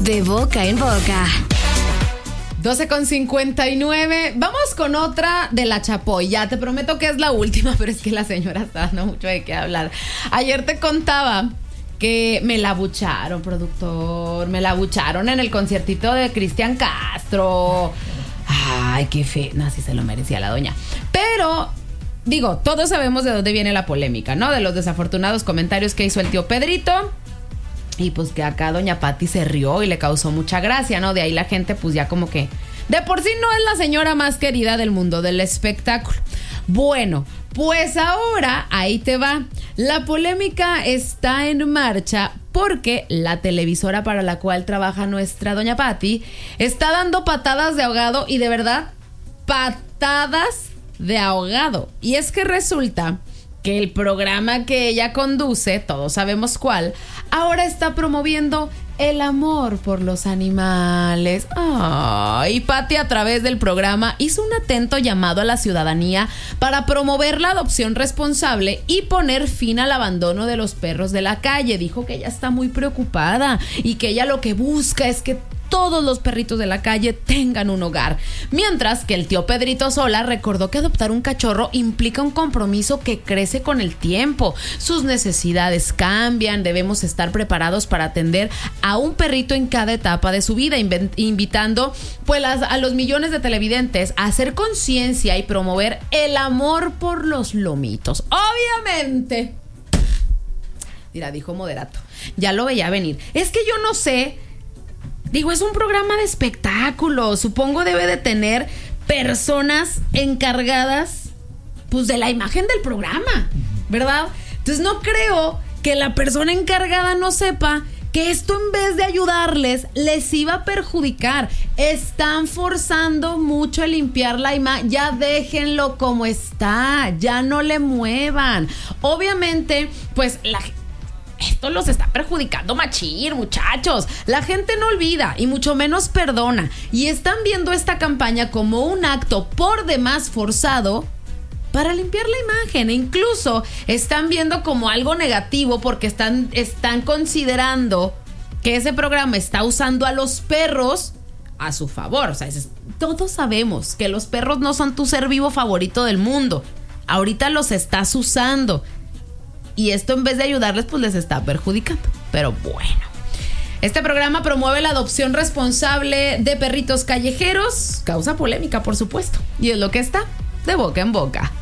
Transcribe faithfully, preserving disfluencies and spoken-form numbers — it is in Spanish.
De boca en boca. doce con cincuenta y nueve. Vamos con otra de la Chapoy. Ya te prometo que es la última, pero es que la señora está dando mucho de qué hablar. Ayer te contaba que me la bucharon, productor. Me la bucharon en el conciertito de Cristian Castro. Ay, qué fe. No, sí se lo merecía la doña. Pero, digo, todos sabemos de dónde viene la polémica, ¿no? De los desafortunados comentarios que hizo el tío Pedrito. Y pues que acá doña Pati se rió y le causó mucha gracia, ¿no? De ahí la gente pues ya como que de por sí no es la señora más querida del mundo del espectáculo. Bueno, pues ahora ahí te va. La polémica está en marcha porque la televisora para la cual trabaja nuestra doña Pati está dando patadas de ahogado y de verdad, patadas de ahogado. Y es que resulta que el programa que ella conduce, todos sabemos cuál, ahora está promoviendo el amor por los animales. Ay, Pati a través del programa hizo un atento llamado a la ciudadanía para promover la adopción responsable y poner fin al abandono de los perros de la calle. Dijo que ella está muy preocupada y que ella lo que busca es que todos los perritos de la calle tengan un hogar. Mientras que el tío Pedrito Sola recordó que adoptar un cachorro implica un compromiso que crece con el tiempo. Sus necesidades cambian, debemos estar preparados para atender a un perrito en cada etapa de su vida, inv- invitando pues las, a los millones de televidentes a hacer conciencia y promover el amor por los lomitos. Obviamente, mira, dijo Moderato, ya lo veía venir. Es que yo no sé. Digo, es un programa de espectáculo. Supongo debe de tener personas encargadas, pues, de la imagen del programa, ¿verdad? Entonces no creo que la persona encargada no sepa que esto en vez de ayudarles, les iba a perjudicar. Están forzando mucho a limpiar la imagen. Ya déjenlo como está. Ya no le muevan. Obviamente, pues, la esto los está perjudicando machín, muchachos. La gente no olvida y mucho menos perdona. Y están viendo esta campaña como un acto por demás forzado para limpiar la imagen. E incluso están viendo como algo negativo porque están, están considerando que ese programa está usando a los perros a su favor. O sea, es, todos sabemos que los perros no son tu ser vivo favorito del mundo. Ahorita los estás usando. Y esto en vez de ayudarles, pues les está perjudicando. Pero bueno, este programa promueve la adopción responsable de perritos callejeros. Causa polémica, por supuesto. Y es lo que está de boca en boca.